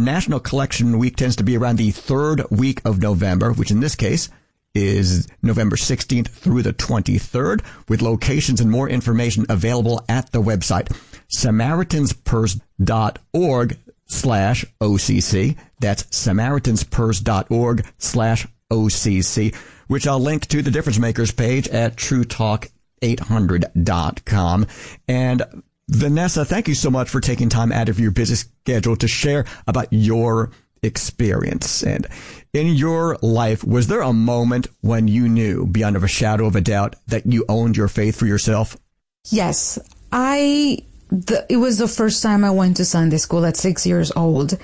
National Collection Week tends to be around the third week of November, which in this case is November 16th through the 23rd, with locations and more information available at the website SamaritansPurse.org/OCC. That's SamaritansPurse.org/OCC, which I'll link to the Difference Makers page at TrueTalk800.com. And Vanessa, thank you so much for taking time out of your busy schedule to share about your experience. And in your life, was there a moment when you knew beyond a shadow of a doubt that you owned your faith for yourself? Yes. It was the first time I went to Sunday school at 6 years old.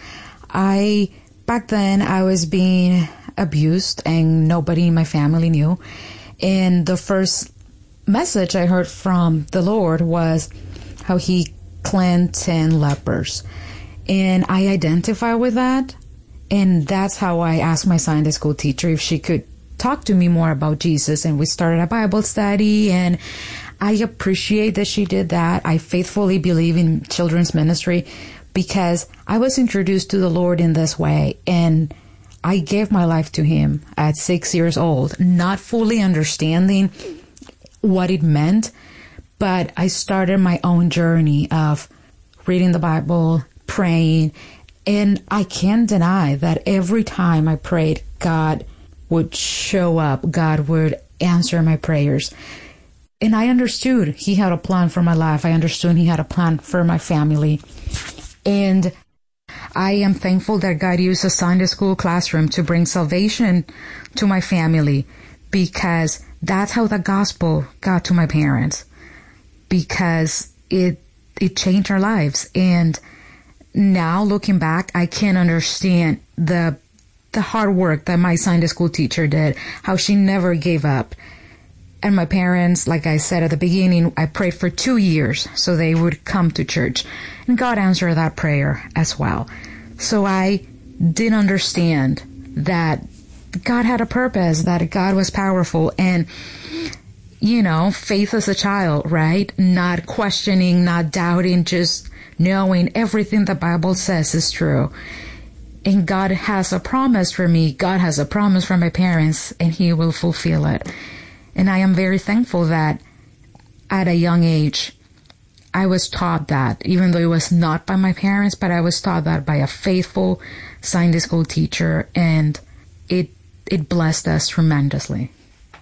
Back then I was being abused and nobody in my family knew. And the first message I heard from the Lord was how he cleansed 10 lepers. And I identify with that. And that's how I asked my Sunday school teacher if she could talk to me more about Jesus. And we started a Bible study, and I appreciate that she did that. I faithfully believe in children's ministry because I was introduced to the Lord in this way. And I gave my life to him at 6 years old, not fully understanding what it meant. But I started my own journey of reading the Bible, praying, and I can't deny that every time I prayed, God would show up. God would answer my prayers. And I understood he had a plan for my life. I understood he had a plan for my family. And I am thankful that God used a Sunday school classroom to bring salvation to my family, because that's how the gospel got to my parents. Because it changed our lives. And now looking back, I can understand the hard work that my Sunday school teacher did, how she never gave up. And my parents, like I said at the beginning, I prayed for 2 years so they would come to church. And God answered that prayer as well. So I did understand that God had a purpose, that God was powerful. And faith as a child, right? Not questioning, not doubting, just knowing everything the Bible says is true. And God has a promise for me. God has a promise for my parents, and he will fulfill it. And I am very thankful that at a young age, I was taught that, even though it was not by my parents, but I was taught that by a faithful Sunday school teacher, and it blessed us tremendously.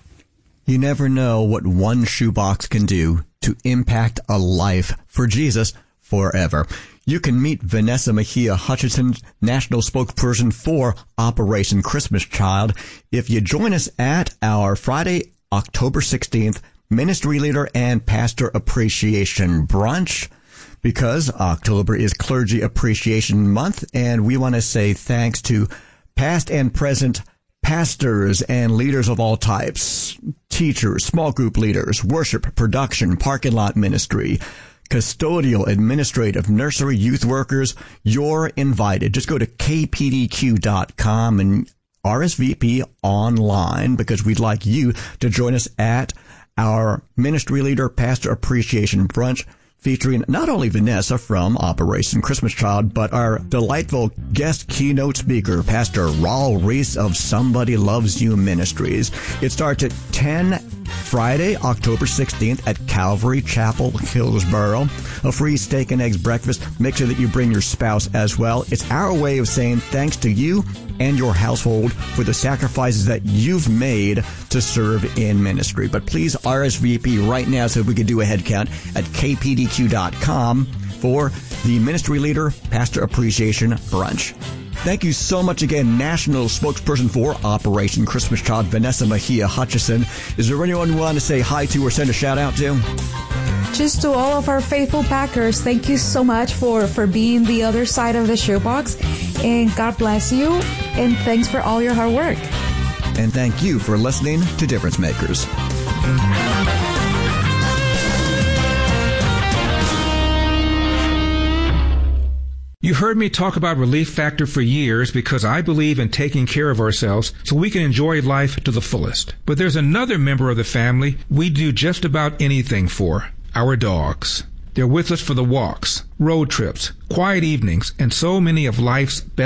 You never know what one shoebox can do to impact a life for Jesus forever. You can meet Vanessa Mejia Hutchison, national spokesperson for Operation Christmas Child, if you join us at our Friday, October 16th, Ministry Leader and Pastor Appreciation Brunch, because October is Clergy Appreciation Month, and we want to say thanks to past and present pastors and leaders of all types, teachers, small group leaders, worship, production, parking lot ministry, custodial, administrative, nursery, youth workers. You're invited. Just go to kpdq.com and RSVP online, because we'd like you to join us at our Ministry Leader Pastor Appreciation Brunch, featuring not only Vanessa from Operation Christmas Child, but our delightful guest keynote speaker, Pastor Raul Reese of Somebody Loves You Ministries. It starts at 10 Friday, October 16th at Calvary Chapel, Hillsboro. A free steak and eggs breakfast. Make sure that you bring your spouse as well. It's our way of saying thanks to you and your household for the sacrifices that you've made to serve in ministry. But please RSVP right now so we can do a head count at kpdq.com for the Ministry Leader Pastor Appreciation Brunch. Thank you so much again, National Spokesperson for Operation Christmas Child, Vanessa Mejia Hutchison. Is there anyone you want to say hi to or send a shout out to? Just to all of our faithful Packers, thank you so much for being the other side of the shoebox. And God bless you. And thanks for all your hard work. And thank you for listening to Difference Makers. You heard me talk about Relief Factor for years because I believe in taking care of ourselves so we can enjoy life to the fullest. But there's another member of the family we do just about anything for, our dogs. They're with us for the walks, road trips, quiet evenings, and so many of life's best